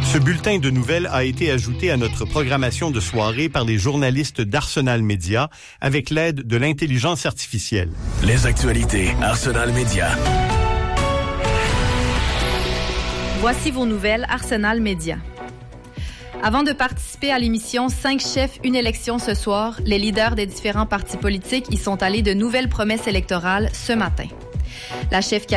Ce bulletin de nouvelles a été ajouté à notre programmation de soirée par les journalistes d'Arsenal Média avec l'aide de l'intelligence artificielle. Les actualités Arsenal Média. Voici vos nouvelles Arsenal Média. Avant de participer à l'émission 5 chefs, une élection ce soir, les leaders des différents partis politiques y sont allés de nouvelles promesses électorales ce matin. La chef